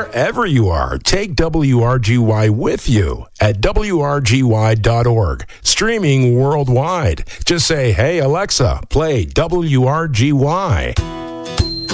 Wherever you are, take WRGY with you at WRGY.org, streaming worldwide. Just say, hey, Alexa, play WRGY.